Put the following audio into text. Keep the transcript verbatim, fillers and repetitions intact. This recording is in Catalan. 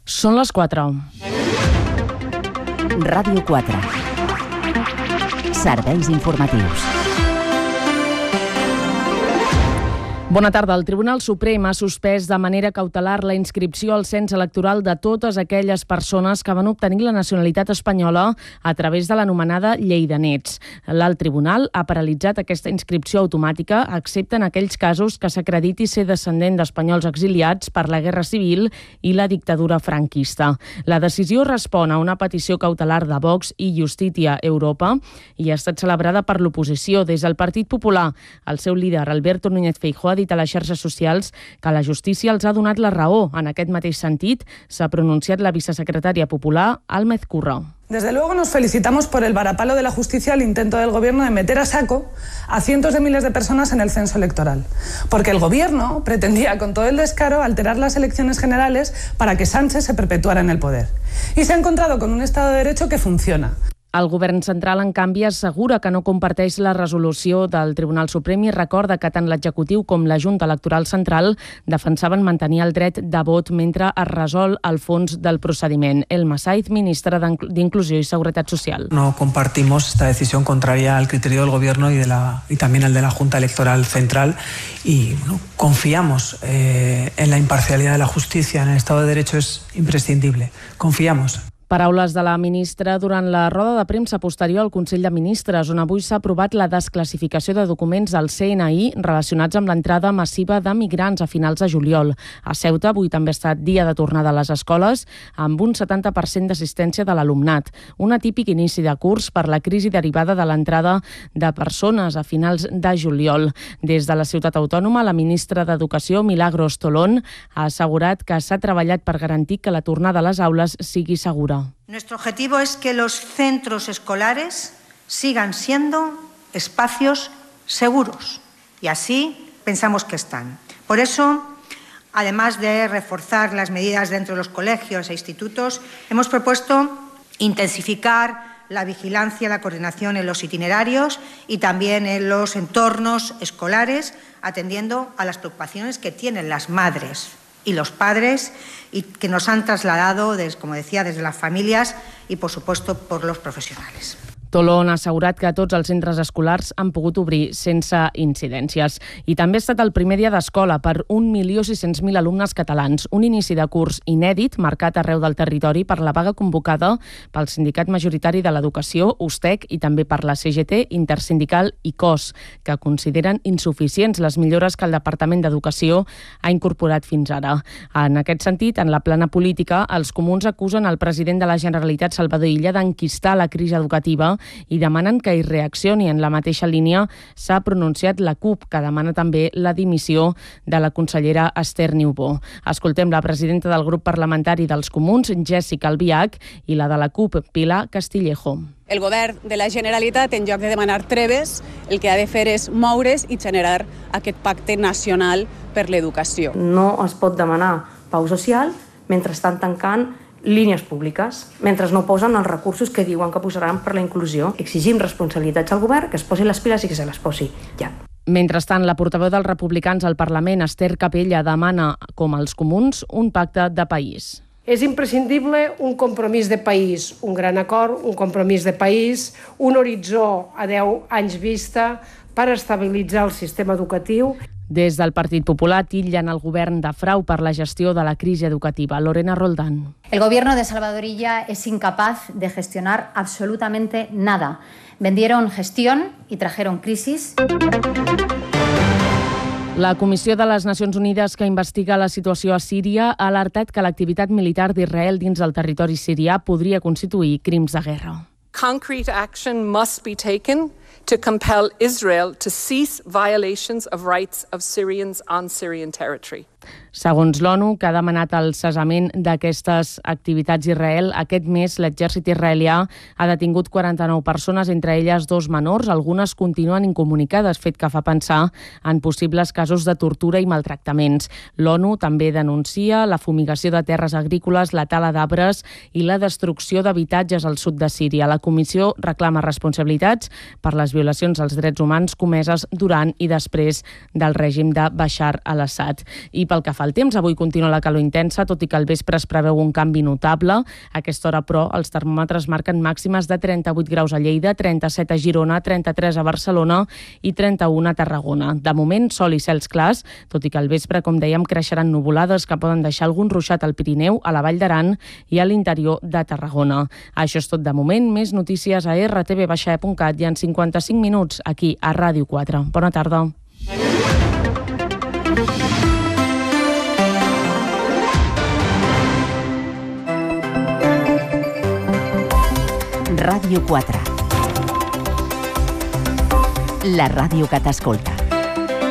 Són les quatre. Ràdio quatre. Serveis informatius. Bona tarda. El Tribunal Suprem ha suspès de manera cautelar la inscripció al cens electoral de totes aquelles persones que van obtenir la nacionalitat espanyola a través de l'anomenada Llei de Néts. L'alt tribunal ha paralitzat aquesta inscripció automàtica, excepte en aquells casos que s'acrediti ser descendent d'espanyols exiliats per la Guerra Civil i la dictadura franquista. La decisió respon a una petició cautelar de Vox i Justícia Europa i ha estat celebrada per l'oposició. Des del Partit Popular, el seu líder, Alberto Núñez Feijóo, ha dit a les xarxes socials que la justícia els ha donat la raó. En aquest mateix sentit, s'ha pronunciat la vicesecretària popular, Álmez Curro. Desde luego nos felicitamos por el varapalo de la justicia al intento del gobierno de meter a saco a cientos de miles de personas en el censo electoral. Porque el gobierno pretendía con todo el descaro alterar las elecciones generales para que Sánchez se perpetuara en el poder. Y se ha encontrado con un Estado de Derecho que funciona. El govern central, en canvi, assegura que no comparteix la resolució del Tribunal Suprem i recorda que tant l'executiu com la Junta Electoral Central defensaven mantenir el dret de vot mentre es resol el fons del procediment. Elma Saiz, ministra d'Inclusió i Seguretat Social. No compartimos esta decisión contraria al criterio del Gobierno y, de la, y también al de la Junta Electoral Central y bueno, confiamos eh, en la imparcialidad de la justicia en el Estado de Derecho. Es imprescindible. Confiamos. Paraules de la ministra durant la roda de premsa posterior al Consell de Ministres, on avui s'ha aprovat la desclassificació de documents del C N I relacionats amb l'entrada massiva de migrants a finals de juliol. A Ceuta avui també ha estat dia de tornada a les escoles, amb un setanta per cent d'assistència de l'alumnat. Un atípic inici de curs per la crisi derivada de l'entrada de persones a finals de juliol. Des de la ciutat autònoma, la ministra d'Educació, Milagros Tolón, ha assegurat que s'ha treballat per garantir que la tornada a les aules sigui segura. Nuestro objetivo es que los centros escolares sigan siendo espacios seguros y así pensamos que están. Por eso, además de reforzar las medidas dentro de los colegios e institutos, hemos propuesto intensificar la vigilancia, la coordinación en los itinerarios y también en los entornos escolares, atendiendo a las preocupaciones que tienen las madres y los padres y que nos han trasladado, desde, como decía, desde las familias y, por supuesto, por los profesionales. Tolón ha assegurat que tots els centres escolars han pogut obrir sense incidències. I també ha estat el primer dia d'escola per un milió sis-cents mil alumnes catalans. Un inici de curs inèdit, marcat arreu del territori per la vaga convocada pel sindicat majoritari de l'educació, USTEC, i també per la C G T, Intersindical i C O S, que consideren insuficients les millores que el Departament d'Educació ha incorporat fins ara. En aquest sentit, en la plana política, els comuns acusen el president de la Generalitat, Salvador Illa, d'enquistar la crisi educativa i demanen que hi reaccioni. En la mateixa línia s'ha pronunciat la CUP, que demana també la dimissió de la consellera Esther Niubó. Escoltem la presidenta del grup parlamentari dels Comuns, Jessica Albiach, i la de la CUP, Pilar Castillejo. El govern de la Generalitat, en lloc de demanar treves, el que ha de fer és moure's i generar aquest pacte nacional per l'educació. No es pot demanar pau social mentre estan tancant línies públiques, mentre no posen els recursos que diuen que posaran per la inclusió. Exigim responsabilitats al govern, que es posi les piles i que se les posi ja. Mentrestant, la portaveu dels republicans al Parlament, Esther Capella, demana, com els comuns, un pacte de país. És imprescindible un compromís de país, un gran acord, un compromís de país, un horitzó a deu anys vista per estabilitzar el sistema educatiu. Des del Partit Popular titllen el govern de frau per la gestió de la crisi educativa. Lorena Roldán. El gobierno de Salvador Illa es incapaz de gestionar absolutamente nada. Vendieron gestión y trajeron crisis. La Comissió de les Nacions Unides que investiga la situació a Síria ha alertat que l'activitat militar d'Israel dins del territori sirià podria constituir crims de guerra. Concrete action must be taken to compel Israel to cease violations of rights of Syrians on Syrian territory. Segons l'ONU, que ha demanat el cessament d'aquestes activitats a Israel, aquest mes l'exèrcit israelià ha detingut quaranta-nou persones, entre elles dos menors. Algunes continuen incomunicades, fet que fa pensar en possibles casos de tortura i maltractaments. L'ONU també denuncia la fumigació de terres agrícoles, la tala d'arbres i la destrucció d'habitatges al sud de Síria. La Comissió reclama responsabilitats per les les violacions als drets humans comeses durant i després del règim de Bashar al-Assad. I pel que fa al temps, avui continua la calor intensa, tot i que al vespre es preveu un canvi notable. A aquesta hora, però, els termòmetres marquen màximes de trenta-vuit graus a Lleida, trenta-set a Girona, trenta-tres a Barcelona i trenta-u a Tarragona. De moment, sol i cels clars, tot i que al vespre, com dèiem, creixeran nuvolades que poden deixar algun ruixat al Pirineu, a la Vall d'Aran i a l'interior de Tarragona. Això és tot de moment. Més notícies a erre te ve baixa e punt cat i en cinquanta-cinc minuts aquí a Ràdio quatre. Bona tarda. Ràdio quatre. La ràdio que t'escolta.